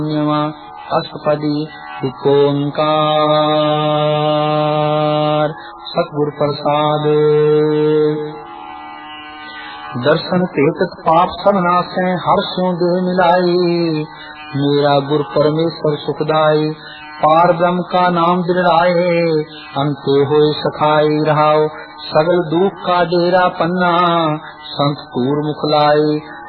अष्टपदी एक ओंकार। सतगुरु प्रसाद। दर्शन तेतक पाप सब नासै, हर स्यों देह मिलाई। मेरा गुरु परमेश्वर सुखदाई, पार ब्रह्म का नाम दृढ़ाए। अंते होए सखाई रहाओ, सगल दुख का डेरा पन्ना। संत तूर मुख लाई,